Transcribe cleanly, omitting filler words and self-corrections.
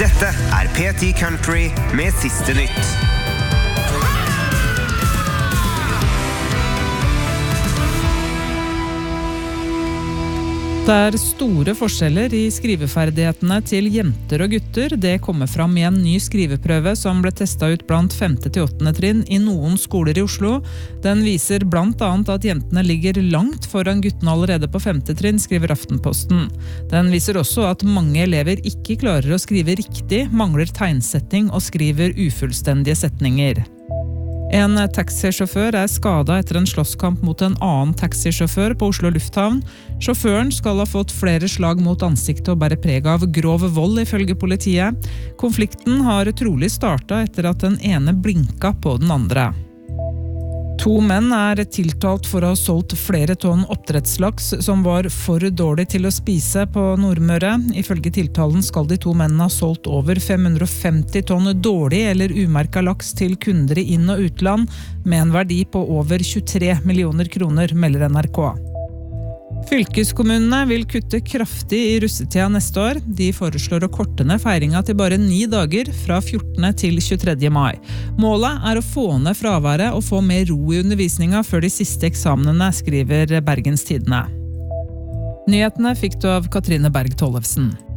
Dette P10 Country med siste nytt. Det store forskjeller i skriveferdighetene til jenter og gutter. Det kommer fram i en ny skriveprøve som ble testet ut blant 5. til 8. trinn i noen skoler i Oslo. Den viser blant annet at jentene ligger langt foran guttene allerede på 5. trinn, skriver Aftenposten. Den viser også at mange elever ikke klarer å skrive riktig, mangler tegnsetting og skriver ufullstendige setninger. En taxisjåfør skadet etter en slåsskamp mot en annen taxisjåfør på Oslo lufthavn. Sjåføren skal ha fått flere slag mot ansiktet og bære preg av grov vold, ifølge politiet. Konflikten har trolig startet etter at den ene blinka på den andre. 2 menn tiltalt for å ha solgt flere tonn oppdrettslaks som var for dårlig til å spise på Nordmøre. Ifølge tiltalen skal de 2 mennene ha solgt over 550 tonn dårlig eller umerket laks til kunder i inn- og utland, med en verdi på over 23 millioner kroner, melder NRK. Fylkeskommunene vil kutte kraftig i russetida neste år. De foreslår å korte ned feiringa til bare 9 dager, fra 14. til 23. mai. Målet å få ned fraværet og få mer ro i undervisninga før de siste eksamenene, skriver Bergens Tidende. Nyhetene fikk du av Katrine Berg Tollefsen.